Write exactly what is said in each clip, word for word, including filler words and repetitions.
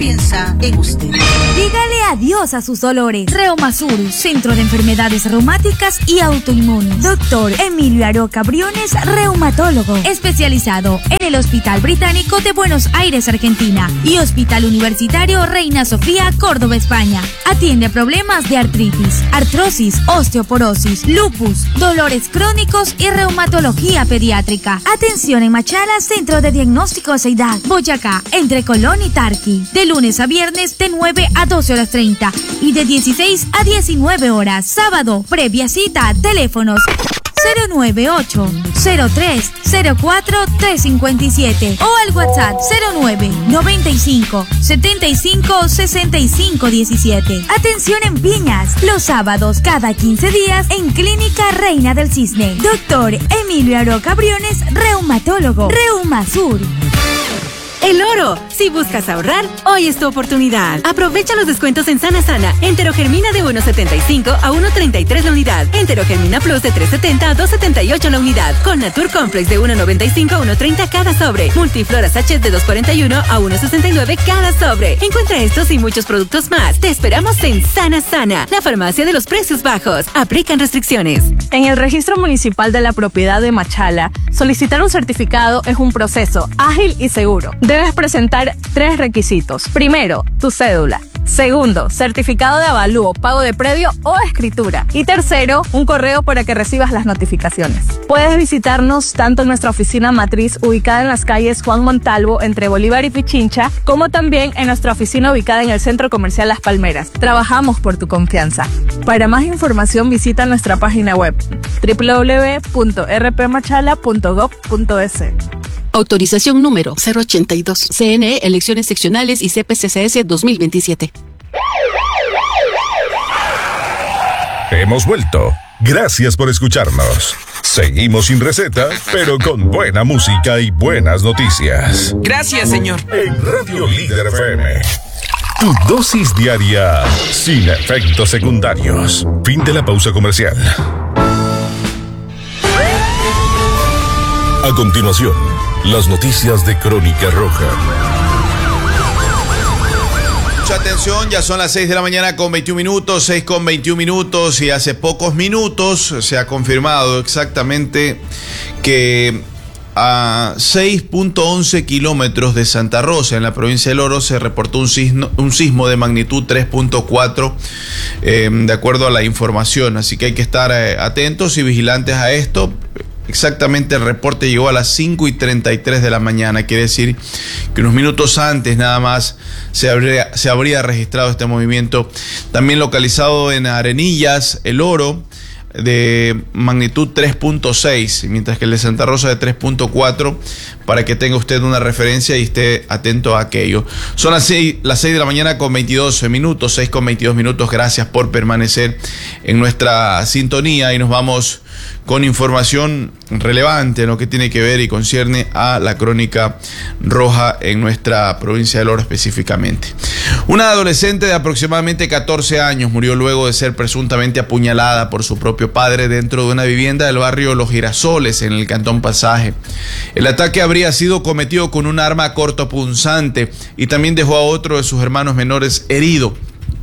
piensa en usted. Dígale adiós a sus dolores. Reumasur, Centro de Enfermedades Reumáticas y Autoinmunes. Doctor Emilio Aroca Briones, reumatólogo, especializado en el Hospital Británico de Buenos Aires, Argentina, y Hospital Universitario Reina Sofía, Córdoba, España. Atiende problemas de artritis, artrosis, osteoporosis, lupus, dolores crónicos y reumatología pediátrica. Atención en Machala, Centro de Diagnóstico Seidad, Boyacá, entre Colón y Tarqui. De lunes a viernes de nueve a doce horas treinta y de dieciséis a diecinueve horas. Sábado, previa cita, teléfonos cero nueve ocho, cero tres, cero cuatro, tres cinco siete o al WhatsApp cero nueve, noventa y cinco, setenta y cinco, sesenta y cinco diecisiete. Atención en Piñas, los sábados cada quince días en Clínica Reina del Cisne. Doctor Emilio Aroca Briones, reumatólogo. Reumasur. El oro. Si buscas ahorrar, hoy es tu oportunidad. Aprovecha los descuentos en Sana Sana. Enterogermina de uno setenta y cinco a uno treinta y tres la unidad. Enterogermina Plus de tres setenta a dos setenta y ocho la unidad. Con Natur Complex de uno noventa y cinco a uno treinta cada sobre. Multiflora Sachet de dos cuarenta y uno a uno sesenta y nueve cada sobre. Encuentra estos y muchos productos más. Te esperamos en Sana Sana, la farmacia de los precios bajos. Aplican restricciones. En el Registro Municipal de la Propiedad de Machala, solicitar un certificado es un proceso ágil y seguro. Debes presentar tres requisitos. Primero, tu cédula. Segundo, certificado de avalúo, pago de predio o escritura. Y tercero, un correo para que recibas las notificaciones. Puedes visitarnos tanto en nuestra oficina matriz ubicada en las calles Juan Montalvo entre Bolívar y Pichincha, como también en nuestra oficina ubicada en el Centro Comercial Las Palmeras. Trabajamos por tu confianza. Para más información visita nuestra página web doble u doble u doble u punto r p machala punto gov punto e s. Autorización número cero ochenta y dos. C N E, Elecciones Seccionales y C P C C S dos mil veintisiete. Hemos vuelto. Gracias por escucharnos. Seguimos sin receta, pero con buena música y buenas noticias. Gracias, señor. En Radio Líder F M. Tu dosis diaria sin efectos secundarios. Fin de la pausa comercial. A continuación, las noticias de Crónica Roja. Mucha atención, ya son las seis de la mañana con veintiún minutos, seis con veintiún minutos, y hace pocos minutos se ha confirmado exactamente que a seis punto once kilómetros de Santa Rosa, en la provincia del Oro, se reportó un sismo, un sismo de magnitud tres punto cuatro, eh, de acuerdo a la información. Así que hay que estar eh, atentos y vigilantes a esto. Exactamente, el reporte llegó a las cinco y treinta y tres de la mañana. Quiere decir que unos minutos antes nada más se habría, se habría registrado este movimiento. También localizado en Arenillas, El Oro, de magnitud tres punto seis, mientras que el de Santa Rosa de tres punto cuatro, para que tenga usted una referencia y esté atento a aquello. Son las seis, las seis de la mañana con veintidós minutos, seis con veintidós minutos. Gracias por permanecer en nuestra sintonía y nos vamos con información relevante en lo que tiene que ver y concierne a la Crónica Roja en nuestra provincia del Oro específicamente. Una adolescente de aproximadamente catorce años murió luego de ser presuntamente apuñalada por su propio padre dentro de una vivienda del barrio Los Girasoles, en el Cantón Pasaje. El ataque habría sido cometido con un arma cortopunzante y también dejó a otro de sus hermanos menores herido.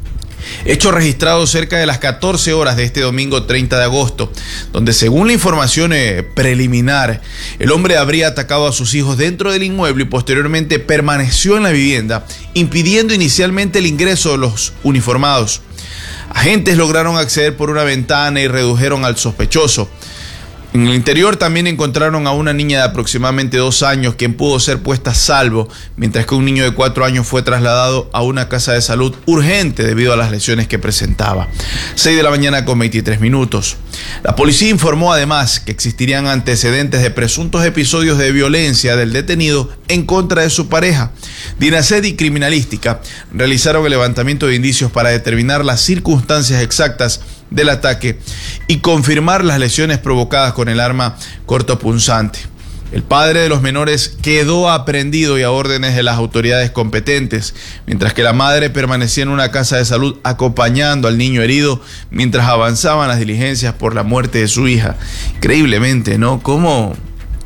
Hecho registrado cerca de las catorce horas de este domingo treinta de agosto, donde según la información eh, preliminar, el hombre habría atacado a sus hijos dentro del inmueble y posteriormente permaneció en la vivienda, impidiendo inicialmente el ingreso de los uniformados. Agentes lograron acceder por una ventana y redujeron al sospechoso. En el interior también encontraron a una niña de aproximadamente dos años, quien pudo ser puesta a salvo, mientras que un niño de cuatro años fue trasladado a una casa de salud urgente debido a las lesiones que presentaba. seis de la mañana con veintitrés minutos. La policía informó además que existirían antecedentes de presuntos episodios de violencia del detenido en contra de su pareja. DINASED y Criminalística realizaron el levantamiento de indicios para determinar las circunstancias exactas del ataque y confirmar las lesiones provocadas con el arma cortopunzante. El padre de los menores quedó aprehendido y a órdenes de las autoridades competentes, mientras que la madre permanecía en una casa de salud acompañando al niño herido mientras avanzaban las diligencias por la muerte de su hija. Increíblemente, ¿no? ¿Cómo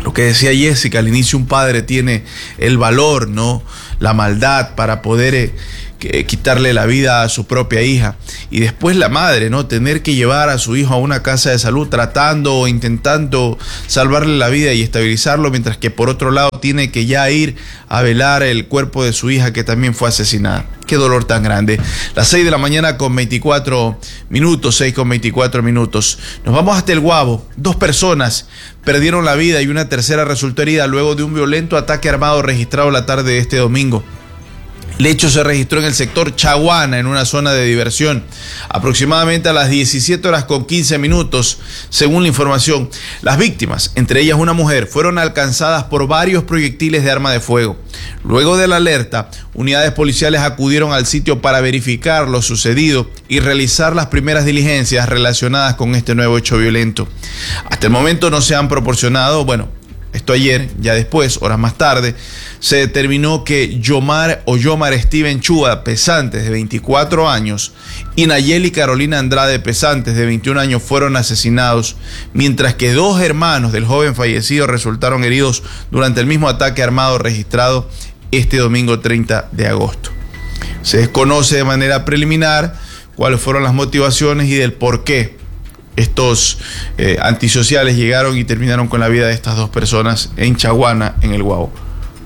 Lo que decía Jessica, al inicio un padre tiene el valor, ¿no? La maldad para poder eh, que, quitarle la vida a su propia hija. Y después la madre, ¿no? Tener que llevar a su hijo a una casa de salud tratando o intentando salvarle la vida y estabilizarlo, mientras que por otro lado tiene que ya ir a velar el cuerpo de su hija que también fue asesinada. Qué dolor tan grande. Las seis de la mañana con veinticuatro minutos, seis con veinticuatro minutos. Nos vamos hasta el Guabo. Dos personas perdieron la vida y una tercera resultó herida luego de un violento ataque armado registrado la tarde de este domingo. El hecho se registró en el sector Chaguana, en una zona de diversión, aproximadamente a las diecisiete horas con quince minutos, según la información. Las víctimas, entre ellas una mujer, fueron alcanzadas por varios proyectiles de arma de fuego. Luego de la alerta, unidades policiales acudieron al sitio para verificar lo sucedido y realizar las primeras diligencias relacionadas con este nuevo hecho violento. Hasta el momento no se han proporcionado, bueno, esto ayer, ya después, horas más tarde, se determinó que Yomar o Yomar Steven Chua, Pesantes, de veinticuatro años, y Nayeli Carolina Andrade, Pesantes, de veintiún años, fueron asesinados, mientras que dos hermanos del joven fallecido resultaron heridos durante el mismo ataque armado registrado este domingo treinta de agosto. Se desconoce de manera preliminar cuáles fueron las motivaciones y del por qué estos eh, antisociales llegaron y terminaron con la vida de estas dos personas en Chaguana, en el Guabo.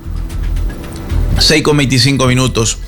seis con veinticinco minutos.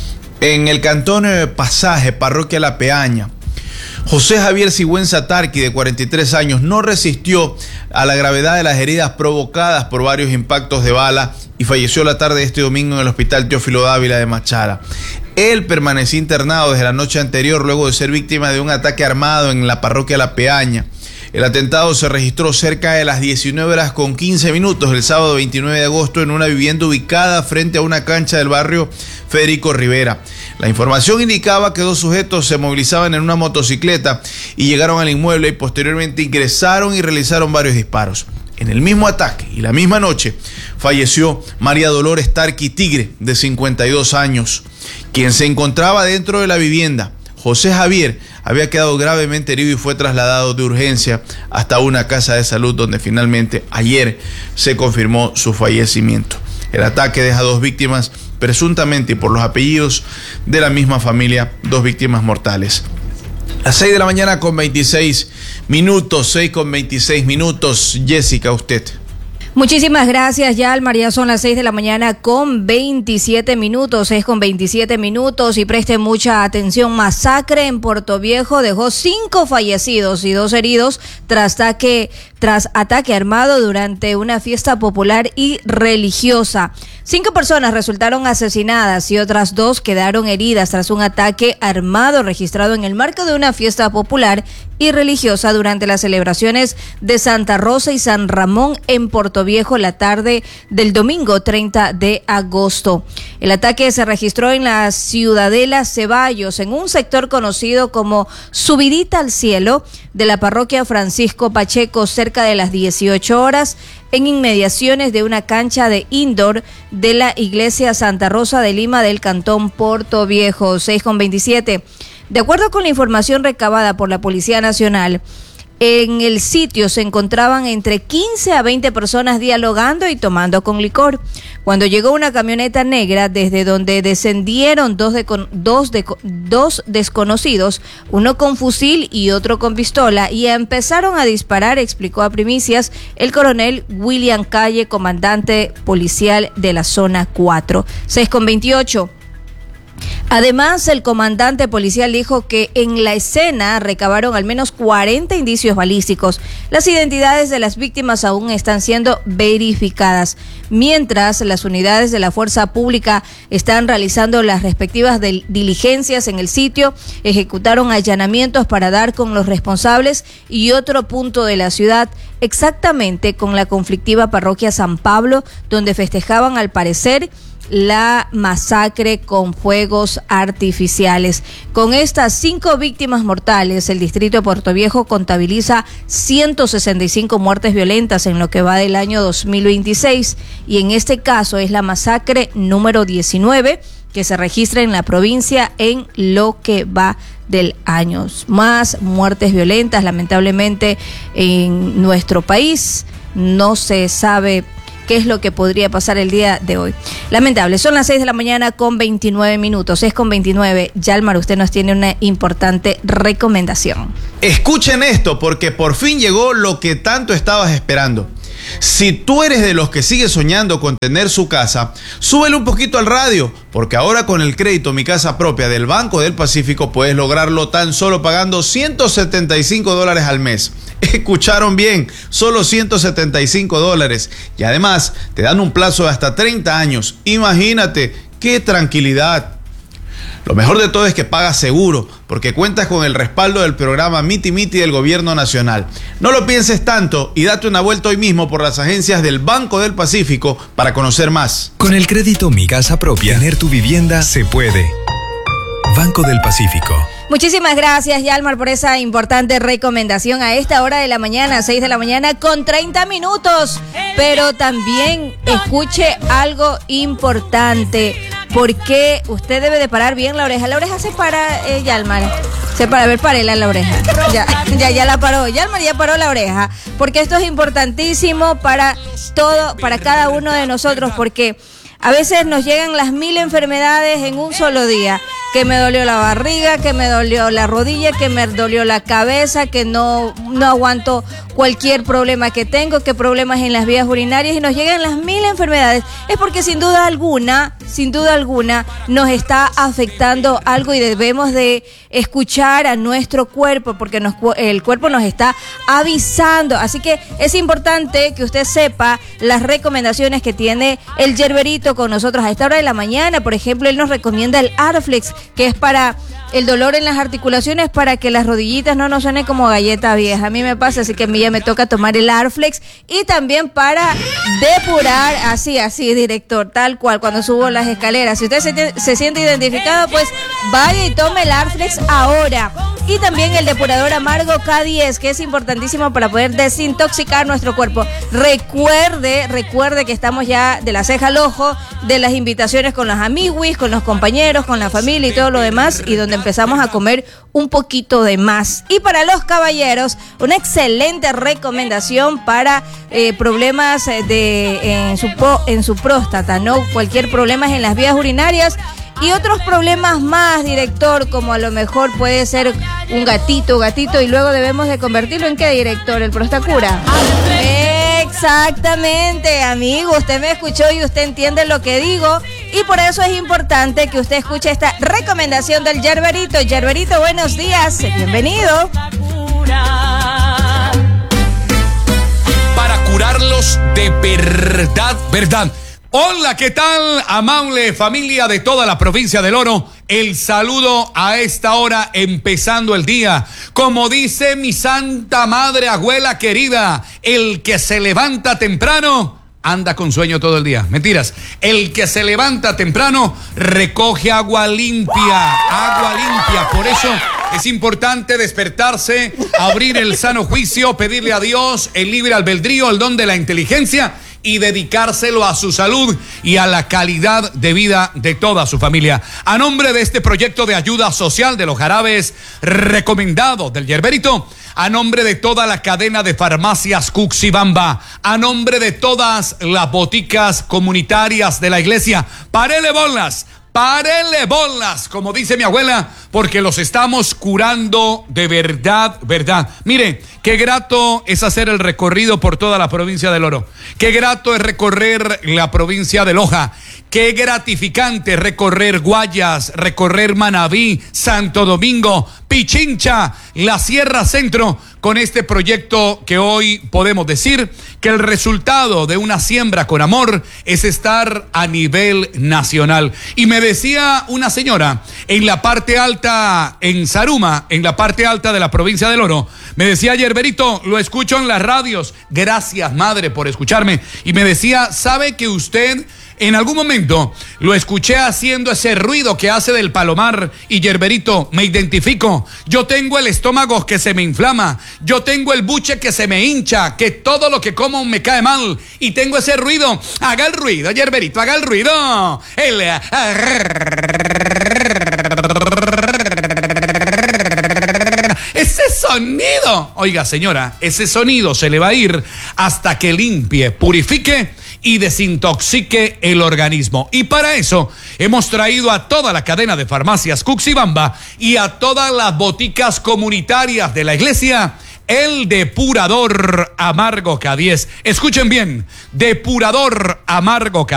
En el cantón eh, Pasaje, parroquia La Peaña, José Javier Sigüenza Tarqui, de cuarenta y tres años, no resistió a la gravedad de las heridas provocadas por varios impactos de bala y falleció la tarde de este domingo en el hospital Teófilo Dávila de Machala. Él permaneció internado desde la noche anterior luego de ser víctima de un ataque armado en la parroquia La Peaña. El atentado se registró cerca de las diecinueve horas con quince minutos el sábado veintinueve de agosto en una vivienda ubicada frente a una cancha del barrio Federico Rivera. La información indicaba que dos sujetos se movilizaban en una motocicleta y llegaron al inmueble y posteriormente ingresaron y realizaron varios disparos. En el mismo ataque y la misma noche falleció María Dolores Tarqui Tigre, de cincuenta y dos años, quien se encontraba dentro de la vivienda. José Javier había quedado gravemente herido y fue trasladado de urgencia hasta una casa de salud donde finalmente ayer se confirmó su fallecimiento. El ataque deja dos víctimas, presuntamente y por los apellidos de la misma familia, dos víctimas mortales. Las seis de la mañana con veintiséis minutos, seis con veintiséis minutos. Jessica, usted. Muchísimas gracias, Yalmar. Ya son las seis de la mañana con veintisiete minutos, seis con veintisiete minutos, y presten mucha atención. Masacre en Puerto Viejo dejó cinco fallecidos y dos heridos tras ataque, tras ataque armado durante una fiesta popular y religiosa. Cinco personas resultaron asesinadas y otras dos quedaron heridas tras un ataque armado registrado en el marco de una fiesta popular y religiosa durante las celebraciones de Santa Rosa y San Ramón en Puerto Viejo la tarde del domingo treinta de agosto. El ataque se registró en la Ciudadela Ceballos, en un sector conocido como Subidita al Cielo de la parroquia Francisco Pacheco, cerca de las dieciocho horas, en inmediaciones de una cancha de indoor de la iglesia Santa Rosa de Lima del cantón Puerto Viejo. seis con veintisiete. De acuerdo con la información recabada por la Policía Nacional, en el sitio se encontraban entre quince a veinte personas dialogando y tomando con licor. Cuando llegó una camioneta negra desde donde descendieron dos, de, dos, de, dos desconocidos, uno con fusil y otro con pistola, y empezaron a disparar, explicó a Primicias el coronel William Calle, comandante policial de la zona cuatro. seis con veintiocho. Además, el comandante policial dijo que en la escena recabaron al menos cuarenta indicios balísticos. Las identidades de las víctimas aún están siendo verificadas, mientras las unidades de la fuerza pública están realizando las respectivas diligencias en el sitio. Ejecutaron allanamientos para dar con los responsables y otro punto de la ciudad, exactamente con la conflictiva parroquia San Pablo, donde festejaban al parecer la masacre con fuegos artificiales. Con estas cinco víctimas mortales, el distrito de Puerto Viejo contabiliza ciento sesenta y cinco muertes violentas en lo que va del año dos mil veintiséis, y en este caso es la masacre número diecinueve que se registra en la provincia en lo que va del año. Más muertes violentas, lamentablemente, en nuestro país. no se sabe qué es lo que podría pasar el día de hoy. Lamentable, son las seis de la mañana con veintinueve minutos, seis con veintinueve. Yalmar, usted nos tiene una importante recomendación. Escuchen esto, porque por fin llegó lo que tanto estabas esperando. Si tú eres de los que sigue soñando con tener su casa, súbele un poquito al radio, porque ahora con el crédito Mi Casa Propia del Banco del Pacífico puedes lograrlo tan solo pagando ciento setenta y cinco dólares al mes. Escucharon bien, solo ciento setenta y cinco dólares. Y además te dan un plazo de hasta treinta años. Imagínate, qué tranquilidad. Lo mejor de todo es que pagas seguro, porque cuentas con el respaldo del programa Miti Miti del Gobierno Nacional. No lo pienses tanto y date una vuelta hoy mismo por las agencias del Banco del Pacífico para conocer más. Con el crédito Mi Casa Propia, tener tu vivienda se puede. Banco del Pacífico. Muchísimas gracias, Yalmar, por esa importante recomendación a esta hora de la mañana, seis de la mañana con treinta minutos. Pero también escuche algo importante, porque usted debe de parar bien la oreja. La oreja se para, eh, Yalmar. Se para, a ver, parela la oreja. Ya, ya, ya la paró. Yalmar ya paró la oreja. Porque esto es importantísimo para todo, para cada uno de nosotros, porque a veces nos llegan las mil enfermedades en un solo día. Que me dolió la barriga, que me dolió la rodilla, que me dolió la cabeza, que no, no aguanto cualquier problema que tengo, que problemas en las vías urinarias, y nos llegan las mil enfermedades. Es porque sin duda alguna, sin duda alguna, nos está afectando algo y debemos de escuchar a nuestro cuerpo, porque nos, el cuerpo nos está avisando. Así que es importante que usted sepa las recomendaciones que tiene el Yerberito con nosotros a esta hora de la mañana. Por ejemplo, él nos recomienda el Arflex, que es para el dolor en las articulaciones, para que las rodillitas no nos suenen como galleta vieja. A mí me pasa, así que a mí ya me toca tomar el Arflex. Y también para depurar, así, así, director, tal cual, cuando subo las escaleras. Si usted se, se siente identificado, pues vaya y tome el Arflex ahora. Y también el depurador amargo K diez, que es importantísimo para poder desintoxicar nuestro cuerpo. Recuerde, recuerde que estamos ya de la ceja al ojo, de las invitaciones con los amiguis, con los compañeros, con la familia y todo lo demás, y donde empezamos a comer un poquito de más. Y para los caballeros, una excelente recomendación para eh, problemas de en su, en su próstata, ¿no? Cualquier problema en las vías urinarias. Y otros problemas más, director, como a lo mejor puede ser un gatito, gatito, y luego debemos de convertirlo en ¿qué, director? ¿El Prostacura? Exactamente, amigo, usted me escuchó y usted entiende lo que digo, y por eso es importante que usted escuche esta recomendación del Yerberito. Yerberito, buenos días, bienvenido. Para curarlos de verdad, verdad. Hola, ¿qué tal? Amable familia de toda la provincia del Oro, el saludo a esta hora empezando el día. Como dice mi santa madre abuela querida, el que se levanta temprano anda con sueño todo el día. Mentiras. El que se levanta temprano recoge agua limpia, agua limpia. Por eso es importante despertarse, abrir el sano juicio, pedirle a Dios el libre albedrío, el don de la inteligencia, y dedicárselo a su salud y a la calidad de vida de toda su familia. A nombre de este proyecto de ayuda social de los jarabes recomendados del Yerberito, a nombre de toda la cadena de farmacias Cuxibamba, a nombre de todas las boticas comunitarias de la iglesia, párele bolas, párele bolas, como dice mi abuela, porque los estamos curando de verdad, verdad. Mire, qué grato es hacer el recorrido por toda la provincia del Oro. Qué grato es recorrer la provincia de Loja. Qué gratificante recorrer Guayas, recorrer Manabí, Santo Domingo, Pichincha, la Sierra Centro, con este proyecto que hoy podemos decir que el resultado de una siembra con amor es estar a nivel nacional. Y me decía una señora en la parte alta, en Zaruma, en la parte alta de la provincia del Oro, me decía: Yerberito, lo escucho en las radios. Gracias, madre, por escucharme. Y me decía, ¿sabe que usted en algún momento lo escuché haciendo ese ruido que hace del palomar? Y Yerberito, me identifico. Yo tengo el estómago que se me inflama, yo tengo el buche que se me hincha, que todo lo que como me cae mal, y tengo ese ruido. Haga el ruido, Yerberito, haga el ruido. El... ese sonido, oiga señora, ese sonido se le va a ir hasta que limpie, purifique y desintoxique el organismo. Y para eso hemos traído a toda la cadena de farmacias Cuxibamba y a todas las boticas comunitarias de la iglesia el depurador amargo K diez. Escuchen bien, depurador amargo K diez.